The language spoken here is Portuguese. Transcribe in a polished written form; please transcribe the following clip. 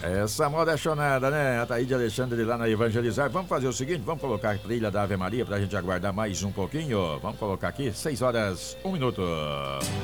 Essa moda é chonada, né? Ataíde Alexandre lá na Evangelizar. Vamos fazer o seguinte, vamos colocar a trilha da Ave Maria pra gente aguardar mais um pouquinho. Vamos colocar aqui, 6 horas, 1 minuto.